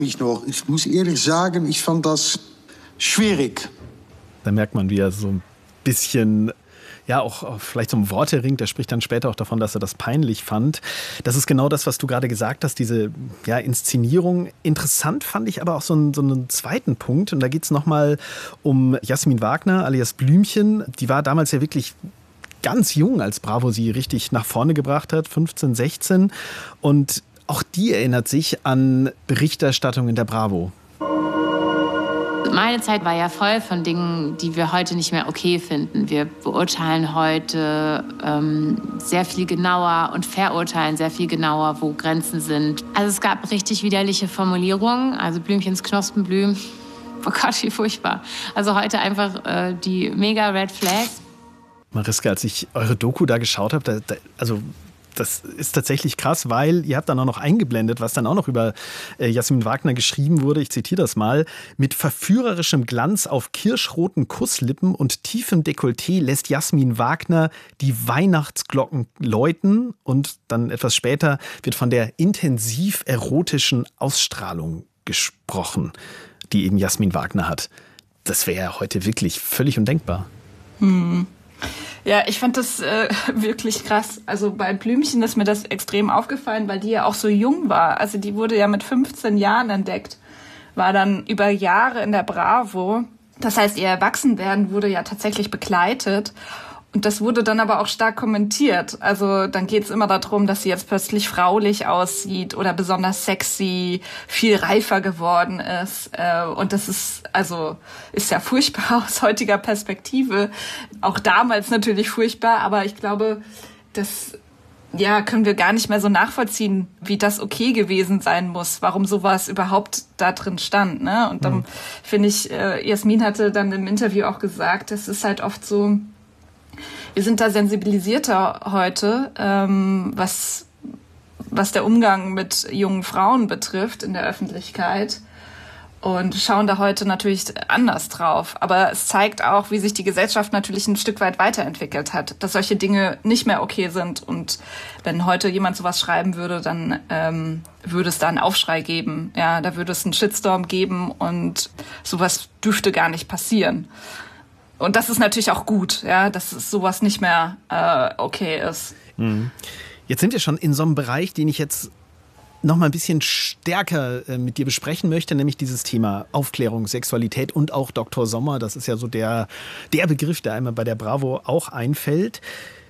Ich muss ehrlich sagen, ich fand das schwierig. Da merkt man, wie er so ein bisschen, ja, auch vielleicht so ein Worte ringt. Er spricht dann später auch davon, dass er das peinlich fand. Das ist genau das, was du gerade gesagt hast, diese Inszenierung. Interessant fand ich aber auch so einen zweiten Punkt. Und da geht es nochmal um Jasmin Wagner alias Blümchen. Die war damals ja wirklich ganz jung, als Bravo sie richtig nach vorne gebracht hat, 15, 16. Und auch die erinnert sich an Berichterstattung in der Bravo. Meine Zeit war ja voll von Dingen, die wir heute nicht mehr okay finden. Wir beurteilen heute sehr viel genauer und verurteilen sehr viel genauer, wo Grenzen sind. Also es gab richtig widerliche Formulierungen, also Blümchens Knospenblüm. Oh Gott, wie furchtbar. Also heute einfach die mega Red Flags. Mariska, als ich eure Doku da geschaut habe, das ist tatsächlich krass, weil ihr habt dann auch noch eingeblendet, was dann auch noch über Jasmin Wagner geschrieben wurde. Ich zitiere das mal. Mit verführerischem Glanz auf kirschroten Kusslippen und tiefem Dekolleté lässt Jasmin Wagner die Weihnachtsglocken läuten. Und dann etwas später wird von der intensiv erotischen Ausstrahlung gesprochen, die eben Jasmin Wagner hat. Das wäre ja heute wirklich völlig undenkbar. Ja, ich fand das wirklich krass. Also bei Blümchen ist mir das extrem aufgefallen, weil die ja auch so jung war. Also die wurde ja mit 15 Jahren entdeckt, war dann über Jahre in der Bravo. Das heißt, ihr Erwachsenwerden wurde ja tatsächlich begleitet. Und das wurde dann aber auch stark kommentiert. Also dann geht es immer darum, dass sie jetzt plötzlich fraulich aussieht oder besonders sexy, viel reifer geworden ist. Und das ist ja furchtbar aus heutiger Perspektive. Auch damals natürlich furchtbar, aber ich glaube, das können wir gar nicht mehr so nachvollziehen, wie das okay gewesen sein muss, warum sowas überhaupt da drin stand. Ne? Und dann finde ich, Jasmin hatte dann im Interview auch gesagt, es ist halt oft so, wir sind da sensibilisierter heute, was der Umgang mit jungen Frauen betrifft in der Öffentlichkeit und schauen da heute natürlich anders drauf. Aber es zeigt auch, wie sich die Gesellschaft natürlich ein Stück weit weiterentwickelt hat, dass solche Dinge nicht mehr okay sind. Und wenn heute jemand sowas schreiben würde, dann würde es da einen Aufschrei geben. Ja, da würde es einen Shitstorm geben und sowas dürfte gar nicht passieren. Und das ist natürlich auch gut, ja, dass sowas nicht mehr okay ist. Jetzt sind wir schon in so einem Bereich, den ich jetzt noch mal ein bisschen stärker mit dir besprechen möchte, nämlich dieses Thema Aufklärung, Sexualität und auch Dr. Sommer. Das ist ja so der Begriff, der einmal bei der Bravo auch einfällt.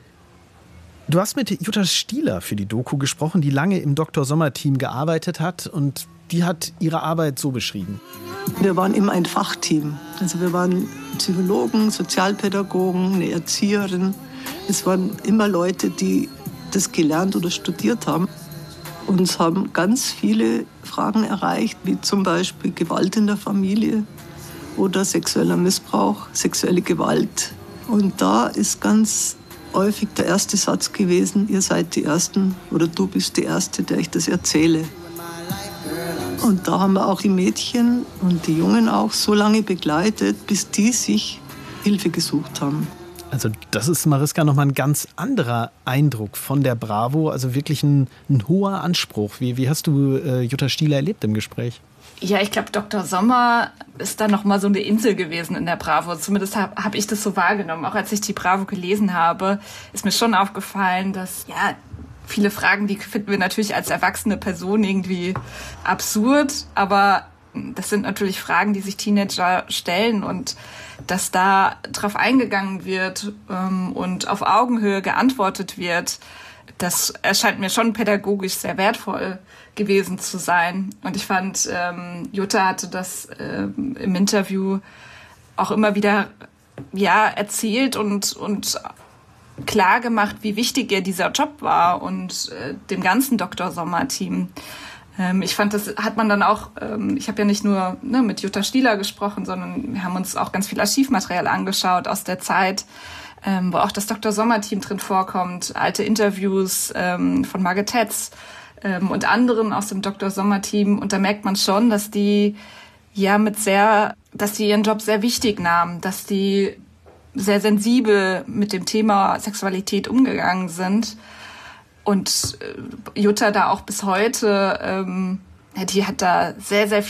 Du hast mit Jutta Stieler für die Doku gesprochen, die lange im Dr. Sommer-Team gearbeitet hat, und die hat ihre Arbeit so beschrieben. Wir waren immer ein Fachteam. Also wir waren Psychologen, Sozialpädagogen, eine Erzieherin. Es waren immer Leute, die das gelernt oder studiert haben. Uns haben ganz viele Fragen erreicht, wie zum Beispiel Gewalt in der Familie oder sexueller Missbrauch, sexuelle Gewalt. Und da ist ganz häufig der erste Satz gewesen: Ihr seid die Ersten oder du bist die Erste, der ich das erzähle. Und da haben wir auch die Mädchen und die Jungen auch so lange begleitet, bis die sich Hilfe gesucht haben. Also das ist, Mariska, nochmal ein ganz anderer Eindruck von der Bravo, also wirklich ein hoher Anspruch. Wie hast du Jutta Stieler erlebt im Gespräch? Ja, ich glaube, Dr. Sommer ist da nochmal so eine Insel gewesen in der Bravo. Zumindest hab ich das so wahrgenommen. Auch als ich die Bravo gelesen habe, ist mir schon aufgefallen, dass viele Fragen, die finden wir natürlich als erwachsene Person irgendwie absurd, aber das sind natürlich Fragen, die sich Teenager stellen, und dass da drauf eingegangen wird und auf Augenhöhe geantwortet wird, das erscheint mir schon pädagogisch sehr wertvoll gewesen zu sein. Und ich fand, Jutta hatte das im Interview auch immer wieder erzählt und klar gemacht, wie wichtig ihr dieser Job war und dem ganzen Dr. Sommer-Team. Ich fand, das hat man dann auch, ich habe ja nicht nur mit Jutta Stieler gesprochen, sondern wir haben uns auch ganz viel Archivmaterial angeschaut aus der Zeit, wo auch das Dr. Sommer-Team drin vorkommt, alte Interviews von Margit Tetz und anderen aus dem Dr. Sommer-Team. Und da merkt man schon, dass die dass die ihren Job sehr wichtig nahmen, dass die sehr sensibel mit dem Thema Sexualität umgegangen sind. Und Jutta da auch bis heute die hat da sehr, sehr